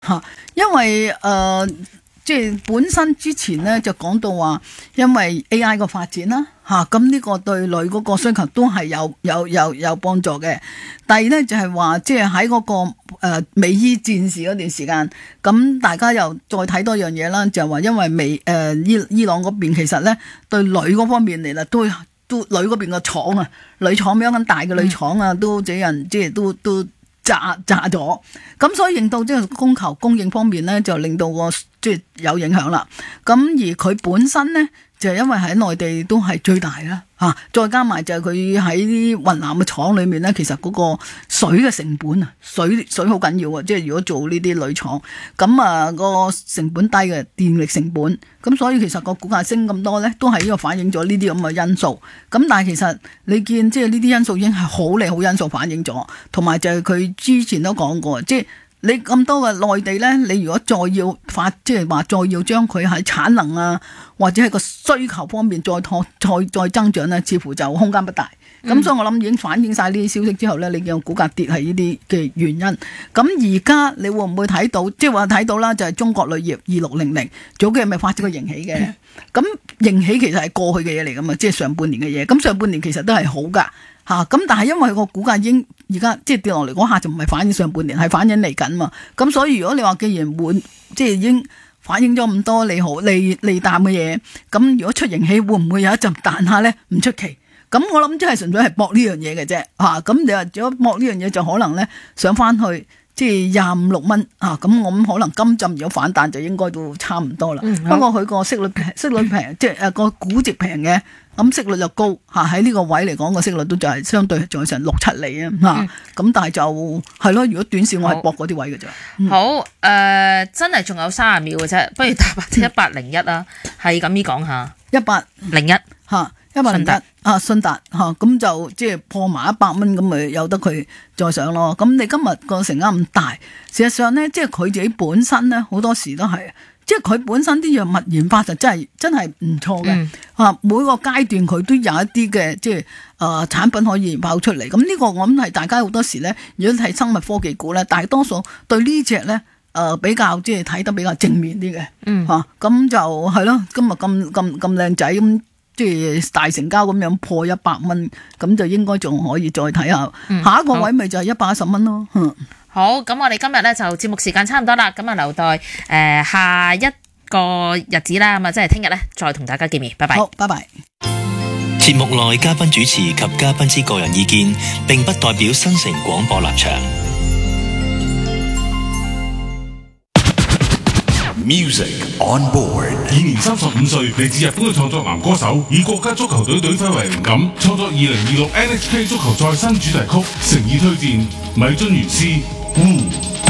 嚇，因為即係本身之前咧就講到話，因為 AI 個發展啦，咁呢個對鋁嗰個需求都係有幫助嘅。第二咧就係話，即係喺嗰個美伊戰事嗰段時間，咁大家又再睇多樣嘢啦，就係話因為伊朗嗰邊其實咧對鋁嗰方面嚟啦，都鋁嗰邊個廠啊，鋁廠咁大嘅鋁廠啊，都俾人即係都炸咗，咁所以令到即係供應方面咧，就令到個即係有影響啦。咁而佢本身咧，就因為喺內地都係最大啦，再加埋就係佢喺啲雲南嘅廠裏面咧，其實嗰個水嘅成本啊，水好緊要啊，即係如果做呢啲鋁廠，咁個成本低嘅電力成本，咁所以其實個股價升咁多咧，都係呢個反映咗呢啲咁嘅因素。咁但係其實你見即係呢啲因素已經係好利好因素反映咗，同埋就係佢之前都講過，即係你咁多嘅內地咧，你如果再要即係話再要將佢喺產能啊，或者係個需求方面再增長咧，似乎就空間不大。咁所以我諗已經反映晒呢啲消息之後咧，你見股價跌係呢啲嘅原因。咁而家你會唔會睇到？即係話睇到啦，就係中國鋁業2600早幾日咪發咗個盈喜嘅。咁盈喜其實係過去嘅嘢嚟噶嘛，即係上半年嘅嘢。咁上半年其實都係好噶。咁但係因為個股價已經而家即係跌落嚟嗰下就唔係反映上半年，係反映嚟緊嘛。咁所以如果你話既然即係已經反映咗咁多利淡嘅嘢，咁如果出盈喜會唔會有一陣彈下咧？唔出奇。咁我諗即係純粹係搏呢樣嘢嘅啫。咁你話如果搏呢樣嘢就可能咧上翻去即係25、6蚊咁我諗可能今陣如果反彈就應該都差唔多啦。不過佢個息率平，即係個估值平嘅。咁息率就高喺呢個位嚟講個息率都就係相對仲有成6-7厘啊。咁但係就係咯，如果短線我係搏嗰啲位嘅啫。 好真係仲有30秒嘅啫，不如打或者1801啦，係咁依講下1801 1801信達咁就即係破埋100蚊咁咪由得佢再上咯。咁你今日個成交咁大，事實上咧即係佢自己本身咧好多時都係。即係佢本身啲藥物研發就真係唔錯嘅。每個階段佢都有一啲嘅即係產品可以研發出嚟。咁呢個我諗係大家好多時咧，如果睇生物科技股咧，大多數對呢隻咧比較即係睇得比較正面啲嘅。咁就係咯，今日咁靚仔咁，即係大成交咁樣破100蚊，咁就應該仲可以再睇下。下一個位咪就係110蚊咯。 好，咁我哋今日咧就節目時間差唔多啦，咁啊留待下一個日子啦，咁啊即係聽日咧再同大家見面，拜拜。 好，拜拜。 節目內嘉賓主持及嘉賓之個人意見，並不代表新城廣播立場。 Music on board。 現年35歲，嚟自日本嘅創作男歌手，以國家足球隊隊徽為靈感，創作2026 NHK 足球賽新主題曲，誠意推薦米津玄師。